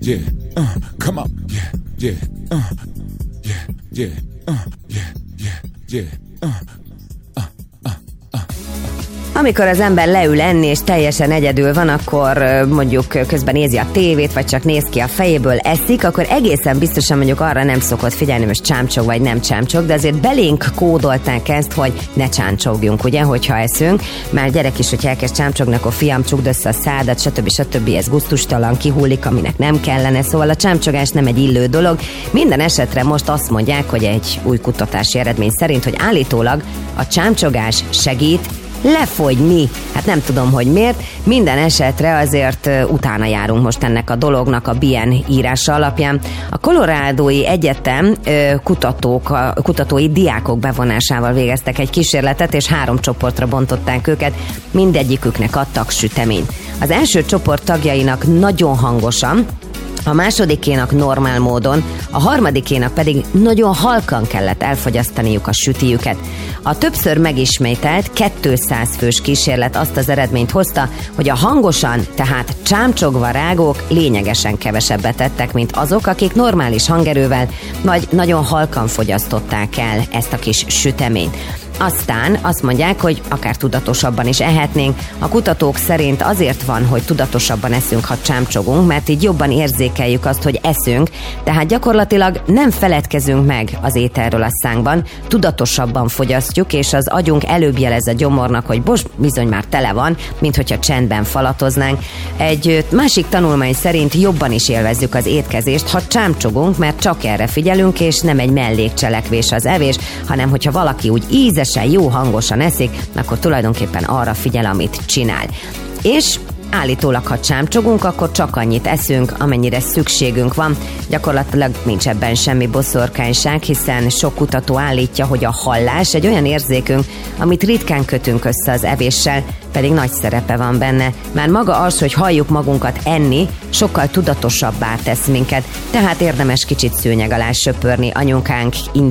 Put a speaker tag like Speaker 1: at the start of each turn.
Speaker 1: yeah, come on, yeah, yeah, yeah, yeah, yeah, yeah, yeah,
Speaker 2: Amikor az ember leül enni, és teljesen egyedül van, akkor mondjuk közben nézi a tévét, vagy csak néz ki a fejéből, eszik, akkor egészen biztosan mondjuk arra nem szokott figyelni, most csámcsog vagy nem csámcsog, de azért belénk kódolták ezt, hogy ne csámcsogjunk, ugye, hogyha eszünk. Már gyerek is, hogy elkezd csámcsogni, akkor fiam, csukd össze a szádat, stb. Ez gusztustalan, kihullik, aminek nem kellene, szóval a csámcsogás nem egy illő dolog. Minden esetre most azt mondják, hogy egy új kutatási eredmény szerint, hogy állítólag a csámcsogás segít lefogyni. Hát nem tudom, hogy miért. Minden esetre azért utána járunk most ennek a dolognak a BN írása alapján. A Colorado-i Egyetem kutatói diákok bevonásával végeztek egy kísérletet, és 3 csoportra bontották őket. Mindegyiküknek adtak süteményt. Az első csoport tagjainak nagyon hangosan, a másodikénak normál módon, a harmadikénak pedig nagyon halkan kellett elfogyasztaniuk a sütijüket. A többször megismételt 200 fős kísérlet azt az eredményt hozta, hogy a hangosan, tehát csámcsogva rágók lényegesen kevesebbet tettek, mint azok, akik normális hangerővel vagy nagyon halkan fogyasztották el ezt a kis süteményt. Aztán azt mondják, hogy akár tudatosabban is ehetnénk. A kutatók szerint azért van, hogy tudatosabban eszünk, ha csámcsogunk, mert így jobban érzékeljük azt, hogy eszünk, tehát gyakorlatilag nem feledkezünk meg az ételről a szánkban, tudatosabban fogyasztjuk, és az agyunk előbb jelez a gyomornak, hogy bizony már tele van, mint hogyha csendben falatoznánk. Egy másik tanulmány szerint jobban is élvezzük az étkezést, ha csámcsogunk, mert csak erre figyelünk, és nem egy mellékcselekvés az evés, hanem hogyha valaki úgy ízes, jó hangosan eszik, akkor tulajdonképpen arra figyel, amit csinál. És állítólag, ha csámcsogunk, akkor csak annyit eszünk, amennyire szükségünk van. Gyakorlatilag nincs ebben semmi boszorkányság, hiszen sok kutató állítja, hogy a hallás egy olyan érzékünk, amit ritkán kötünk össze az evéssel, pedig nagy szerepe van benne. Már maga az, hogy halljuk magunkat enni, sokkal tudatosabbá tesz minket, tehát érdemes kicsit szőnyeg alá söpörni anyukánk